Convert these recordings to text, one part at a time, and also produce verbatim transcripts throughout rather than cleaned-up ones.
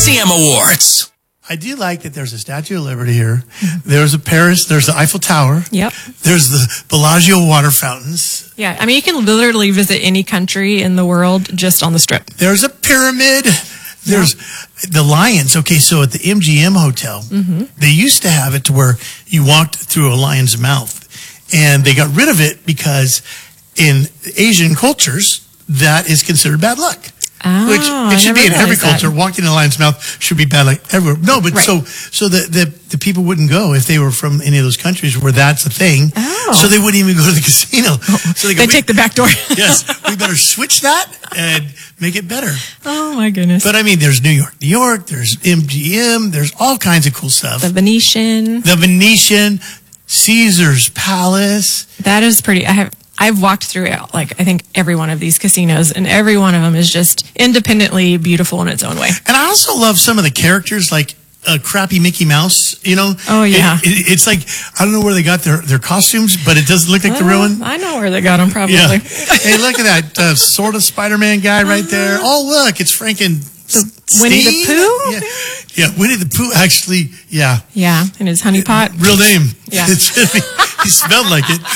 C M Awards. I do like that there's a Statue of Liberty here. There's a Paris. There's the Eiffel Tower. Yep. There's the Bellagio water fountains. Yeah, I mean, you can literally visit any country in the world just on the Strip. There's a pyramid. There's yep. the Lions. Okay, so at the M G M Hotel, mm-hmm. they used to have it to where you walked through a lion's mouth. And they got rid of it because in Asian cultures, that is considered bad luck. Oh, Which it should be in every culture. That. Walking in a lion's mouth should be bad luck everywhere. No, but right. so so the, the the people wouldn't go if they were from any of those countries where that's a thing. Oh. So they wouldn't even go to the casino. Oh. So they, go, they take the back door. Yes, we better switch that and make it better. Oh my goodness! But I mean, there's New York, New York. There's M G M. There's all kinds of cool stuff. The Venetian. The Venetian, Caesar's Palace. That is pretty. I have. I've walked through like I think every one of these casinos, and every one of them is just independently beautiful in its own way. And I also love some of the characters, like a crappy Mickey Mouse. You know? Oh yeah. It, it, it's like I don't know where they got their, their costumes, but it doesn't look like well, the real one. I know where they got them, probably. Yeah. Hey, look at that uh, sort of Spider-Man guy right there. Oh, look, it's Franken. Winnie the Pooh? Yeah. yeah, Winnie the Pooh, actually, yeah. Yeah, and his honey pot. Real name. Yeah. It's, he smelled like it.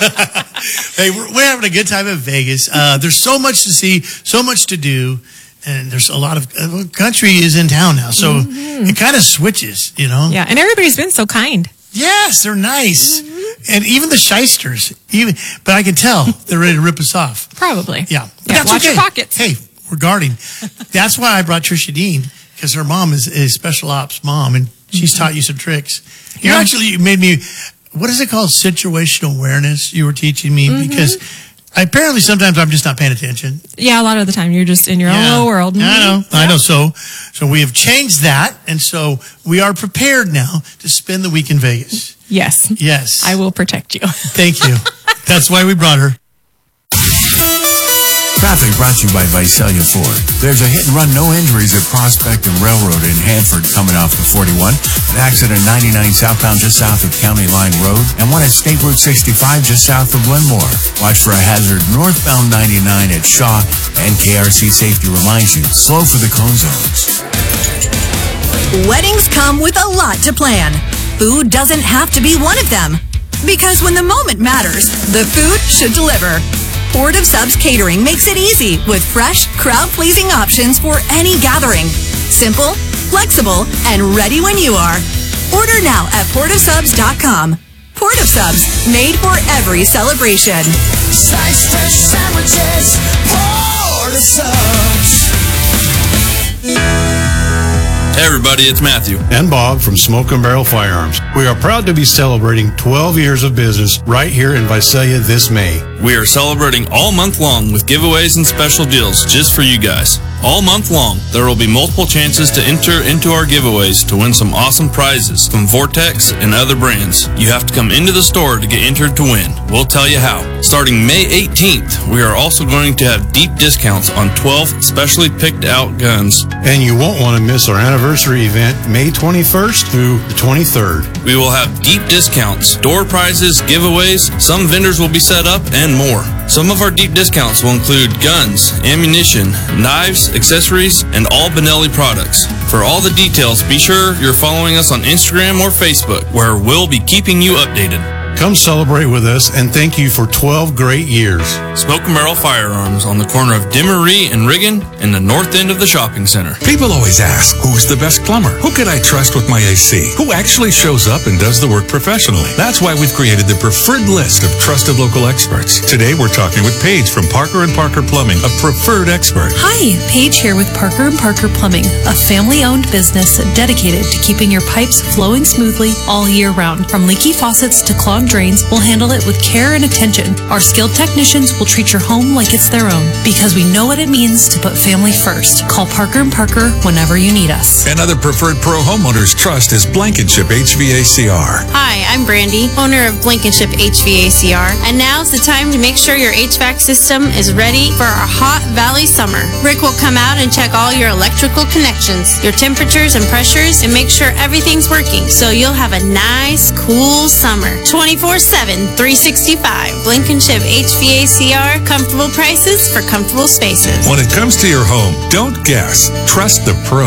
Hey, we're, we're having a good time in Vegas. Uh, there's so much to see, so much to do, and there's a lot of uh, country is in town now, so mm-hmm. it kind of switches, you know? Yeah, and everybody's been so kind. Yes, they're nice. Mm-hmm. And even the shysters, even, but I can tell they're ready to rip us off. Probably. Yeah. yeah That's watch okay. your pockets. Hey, we're guarding. That's why I brought Trisha Dean, because her mom is a special ops mom, and she's mm-hmm. taught you some tricks. You yeah. actually made me, what is it called? Situational awareness you were teaching me, mm-hmm. because I, apparently sometimes I'm just not paying attention. Yeah, a lot of the time you're just in your yeah. own little world. Mm-hmm. I know, yeah. I know. So, so we have changed that, and so we are prepared now to spend the week in Vegas. Yes. Yes. I will protect you. Thank you. That's why we brought her. Traffic brought to you by Visalia Ford. There's a hit and run, no injuries at Prospect and Railroad in Hanford coming off the forty-one. An accident ninety-nine southbound just south of County Line Road. And one at State Route sixty-five just south of Glenmore. Watch for a hazard northbound ninety-nine at Shaw. And K R C Safety reminds you, slow for the cone zones. Weddings come with a lot to plan. Food doesn't have to be one of them. Because when the moment matters, the food should deliver. Port of Subs Catering makes it easy with fresh, crowd-pleasing options for any gathering. Simple, flexible, and ready when you are. Order now at port of subs dot com. Port of Subs, made for every celebration. Slice fresh sandwiches, Port of Subs. Hey everybody, it's Matthew. And Bob from Smoke and Barrel Firearms. We are proud to be celebrating twelve years of business right here in Visalia this May. We are celebrating all month long with giveaways and special deals just for you guys. All month long, there will be multiple chances to enter into our giveaways to win some awesome prizes from Vortex and other brands. You have to come into the store to get entered to win. We'll tell you how. Starting May eighteenth, we are also going to have deep discounts on twelve specially picked out guns. And you won't want to miss our anniversary event May twenty-first through the twenty-third. We will have deep discounts, door prizes, giveaways, some vendors will be set up, and more. Some of our deep discounts will include guns, ammunition, knives, accessories, and all Benelli products. For all the details, be sure you're following us on Instagram or Facebook, where we'll be keeping you updated. Come celebrate with us, and thank you for twelve great years. Smoke and Barrel Firearms on the corner of Demery and Riggin in the north end of the shopping center. People always ask, who's the best plumber? Who can I trust with my A C? Who actually shows up and does the work professionally? That's why we've created the preferred list of trusted local experts. Today we're talking with Paige from Parker and Parker Plumbing, a preferred expert. Hi, Paige here with Parker and Parker Plumbing, a family-owned business dedicated to keeping your pipes flowing smoothly all year round. From leaky faucets to clogged drains, we'll handle it with care and attention. Our skilled technicians will treat your home like it's their own, because we know what it means to put family first. Call Parker and Parker whenever you need us. Another preferred pro homeowners trust is Blankenship H V A C R. Hi, I'm Brandy, owner of Blankenship H V A C R, and now's the time to make sure your H V A C system is ready for our hot valley summer. Rick will come out and check all your electrical connections, your temperatures and pressures, and make sure everything's working, so you'll have a nice, cool summer. twenty-four seven, three sixty-five. Blankenship H V A C R. Comfortable prices for comfortable spaces. When it comes to your home, don't guess. Trust the pro.